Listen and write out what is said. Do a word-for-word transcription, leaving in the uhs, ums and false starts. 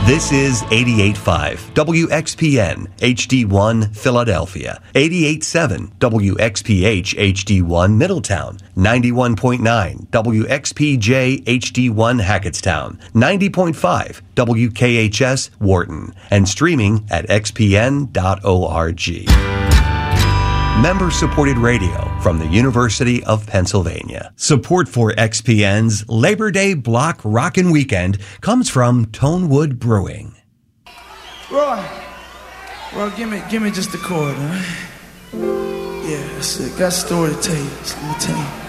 This is eighty-eight point five W X P N H D one Philadelphia, eighty-eight point seven W X P H H D one Middletown, ninety-one point nine W X P J H D one Hackettstown, ninety point five W K H S Wharton, and streaming at x p n dot org. Member-supported radio from the University of Pennsylvania. Support for X P N's Labor Day Block Rockin' Weekend comes from Tonewood Brewing. Roy, Roy, give me, give me just the chord, all right? Yeah, that's it. Got a story to tell you. So let me tell you.